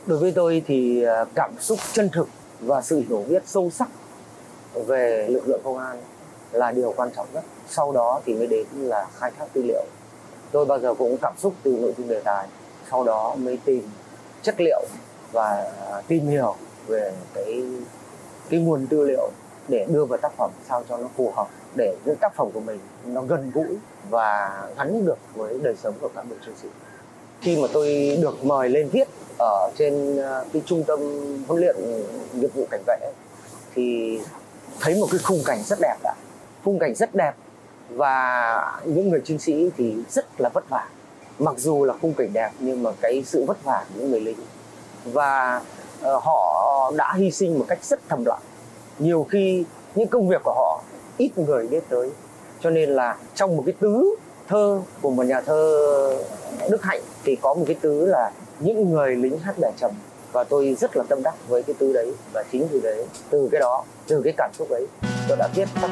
Đối với tôi thì cảm xúc chân thực và sự hiểu biết sâu sắc về lực lượng công an là điều quan trọng nhất. Sau đó thì mới đến là khai thác tư liệu. Tôi bao giờ cũng cảm xúc từ nội dung đề tài, sau đó mới tìm chất liệu và tìm hiểu về cái nguồn tư liệu để đưa vào tác phẩm sao cho nó phù hợp, để những tác phẩm của mình nó gần gũi và gắn được với đời sống của cán bộ chiến sĩ. Khi mà tôi được mời lên viết ở trên cái trung tâm huấn luyện nghiệp vụ cảnh vệ thì thấy một cái khung cảnh rất đẹp đã. Khung cảnh rất đẹp và những người chiến sĩ thì rất là vất vả. Mặc dù là khung cảnh đẹp nhưng mà cái sự vất vả của những người lính và họ đã hy sinh một cách rất thầm lặng. Nhiều khi những công việc của họ ít người biết tới. Cho nên là trong một cái tứ thơ của một nhà thơ Đức Hạnh thì có một cái tứ là những người lính hát bè trầm, và tôi rất là tâm đắc với cái tứ đấy. Và chính từ đấy, từ cái đó, từ cái cảm xúc ấy, tôi đã viết tác